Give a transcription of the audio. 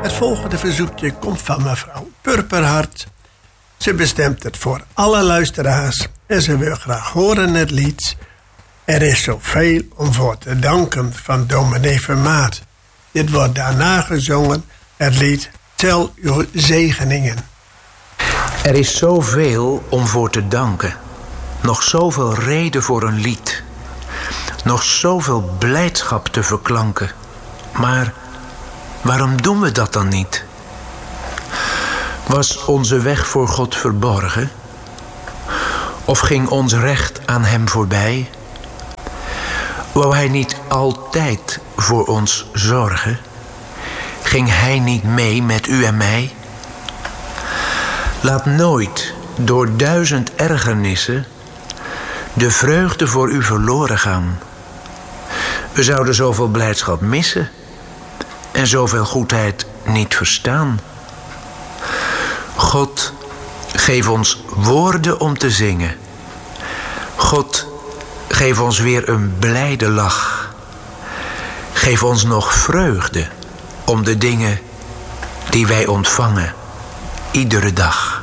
Het volgende verzoekje komt van mevrouw Purperhart. Ze bestemt het voor alle luisteraars en ze wil graag horen het lied Er is zoveel om voor te danken van dominee Vermaat. Dit wordt daarna gezongen, het lied Tel uw zegeningen. Er is zoveel om voor te danken. Nog zoveel reden voor een lied. Nog zoveel blijdschap te verklanken. Maar waarom doen we dat dan niet? Was onze weg voor God verborgen? Of ging ons recht aan hem voorbij? Wou hij niet altijd voor ons zorgen? Ging hij niet mee met u en mij? Laat nooit door 1000 ergernissen de vreugde voor u verloren gaan. We zouden zoveel blijdschap missen en zoveel goedheid niet verstaan. God, geef ons woorden om te zingen. God, geef ons weer een blijde lach. Geef ons nog vreugde om de dingen die wij ontvangen, iedere dag.